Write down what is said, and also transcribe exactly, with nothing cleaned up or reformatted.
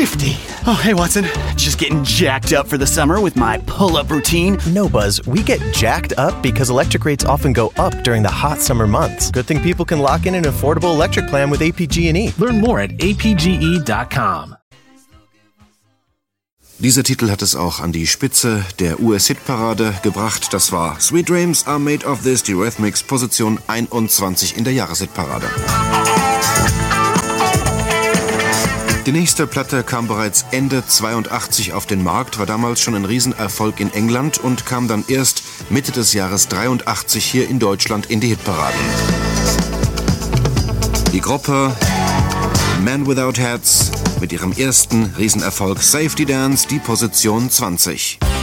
fifty. Oh, hey, Watson. Just getting jacked up for the summer with my pull-up routine. No, Buzz. We get jacked up because electric rates often go up during the hot summer months. Good thing people can lock in an affordable electric plan with A P G and E. Learn more at A P G E dot com. Dieser Titel hat es auch an die Spitze der U S-Hitparade gebracht. Das war Sweet Dreams Are Made of This, die Eurythmics, Position einundzwanzig in der Jahreshitparade. Die nächste Platte kam bereits Ende zweiundachtzig auf den Markt, war damals schon ein Riesenerfolg in England und kam dann erst Mitte des Jahres dreiundachtzig hier in Deutschland in die Hitparaden. Die Gruppe Men Without Hats mit ihrem ersten Riesenerfolg Safety Dance, die Position zwanzig.